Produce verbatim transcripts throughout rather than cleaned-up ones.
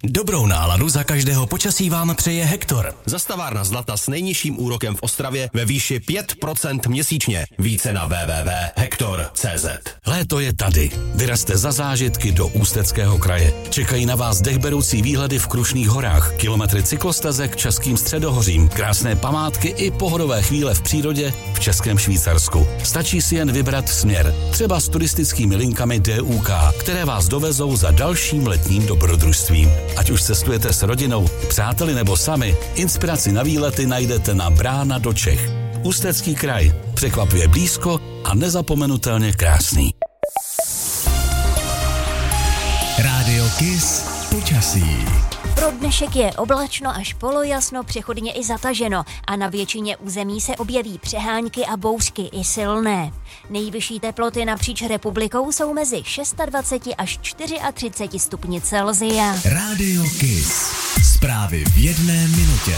Dobrou náladu za každého počasí vám přeje Hektor. Zastavárna zlata s nejnižším úrokem v Ostravě ve výši pět procent měsíčně. Více na w w w tečka hektor tečka c z. Léto je tady. Vyrazte za zážitky do Ústeckého kraje. Čekají na vás dechberoucí výhledy v Krušných horách, kilometry cyklostezek českým středohořím, krásné památky i pohodové chvíle v přírodě v Českém Švýcarsku. Stačí si jen vybrat směr, třeba s turistickými linkami D U K, které vás dovezou za dalším letním dobrodružstvím. Ať už cestujete s rodinou, přáteli nebo sami, inspiraci na výlety najdete na Brána do Čech. Ústecký kraj. Překvapuje blízko a nezapomenutelně krásný. Rádio Kiss počasí. Pro dnešek je oblačno až polojasno, přechodně i zataženo a na většině území se objeví přehánky a bouřky i silné. Nejvyšší teploty napříč republikou jsou mezi dvacet šest až třicet čtyři stupni Celsia. Rádio Kiss. Zprávy v jedné minutě.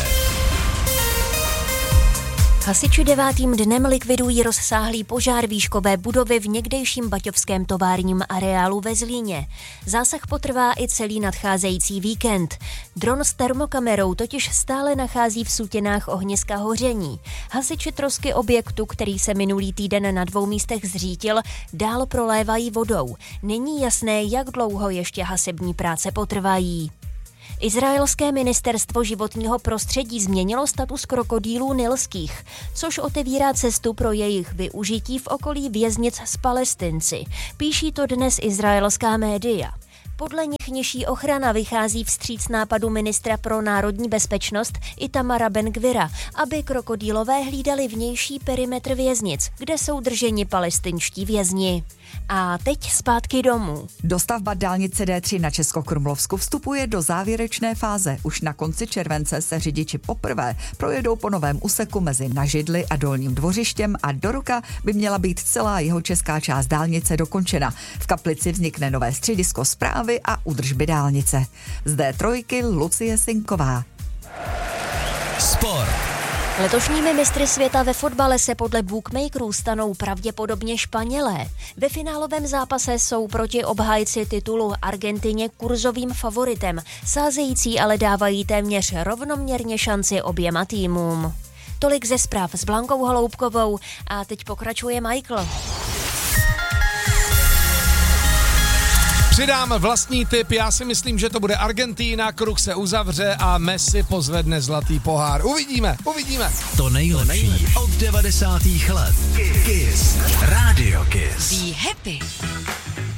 Hasiči devátým dnem likvidují rozsáhlý požár výškové budovy v někdejším baťovském továrním areálu ve Zlíně. Zásah potrvá i celý nadcházející víkend. Dron s termokamerou totiž stále nachází v sutinách ohniska hoření. Hasiči trosky objektu, který se minulý týden na dvou místech zřítil, dál prolévají vodou. Není jasné, jak dlouho ještě hasební práce potrvají. Izraelské ministerstvo životního prostředí změnilo status krokodýlů nilských, což otevírá cestu pro jejich využití v okolí věznic s Palestinci. Píší to dnes izraelská média. Podle nich nižší ochrana vychází vstříc nápadu ministra pro národní bezpečnost Itamara Ben-Gvira, aby krokodýlové hlídali vnější perimetr věznic, kde jsou drženi palestinští vězni. A teď zpátky domů. Dostavba dálnice D tři na Českokrumlovsku vstupuje do závěrečné fáze. Už na konci července se řidiči poprvé projedou po novém úseku mezi Nažidly a Dolním Dvořištěm a do roka by měla být celá jeho česká část dálnice dokončena. V Kaplici vznikne nové středisko správy a údržby dálnice. Z D tři Lucie Sinková. Sport. Letošními mistry světa ve fotbale se podle bookmakerů stanou pravděpodobně Španělé. Ve finálovém zápase jsou proti obhájci titulu Argentině kurzovým favoritem. Sázející ale dávají téměř rovnoměrně šanci oběma týmům. Tolik ze zpráv s Blankou Holoubkovou a teď pokračuje Michael. Přidám vlastní tip, já si myslím, že to bude Argentína, kruh se uzavře a Messi pozvedne zlatý pohár. Uvidíme, uvidíme. To nejlepší od devadesátých let. Kiss. Rádio Kiss. Be happy.